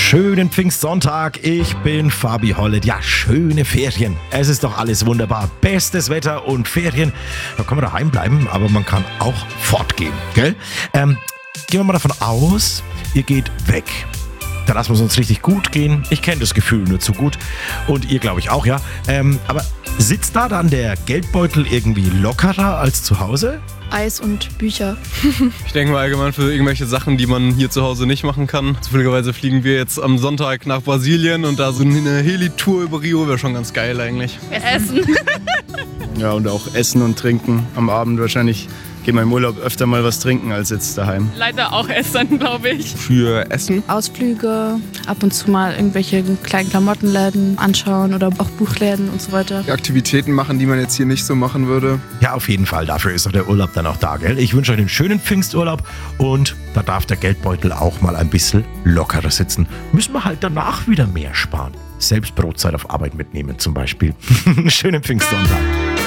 Schönen Pfingstsonntag, ich bin Fabi Hollett. Ja, schöne Ferien. Es ist doch alles wunderbar. Bestes Wetter und Ferien. Da kann man daheim bleiben, aber man kann auch fortgehen, gell? Gehen wir mal davon aus, ihr geht weg. Da lassen wir es uns richtig gut gehen. Ich kenne das Gefühl nur zu gut. Und ihr, glaube ich, auch, ja. Aber sitzt da dann der Geldbeutel irgendwie lockerer als zu Hause? Eis und Bücher. Ich denke mal allgemein für irgendwelche Sachen, die man hier zu Hause nicht machen kann. Zufälligerweise fliegen wir jetzt am Sonntag nach Brasilien und da so eine Heli-Tour über Rio wäre schon ganz geil eigentlich. Essen. Ja, und auch Essen und Trinken am Abend wahrscheinlich. Gehe mal im Urlaub öfter mal was trinken als jetzt daheim. Leider auch Essen, glaube ich. Für Essen? Ausflüge, ab und zu mal irgendwelche kleinen Klamottenläden anschauen oder auch Buchläden und so weiter. Aktivitäten machen, die man jetzt hier nicht so machen würde. Ja, auf jeden Fall. Dafür ist doch der Urlaub dann auch da, gell? Ich wünsche euch einen schönen Pfingsturlaub und da darf der Geldbeutel auch mal ein bisschen lockerer sitzen. Müssen wir halt danach wieder mehr sparen. Selbst Brotzeit auf Arbeit mitnehmen zum Beispiel. Schönen Pfingstsonntag.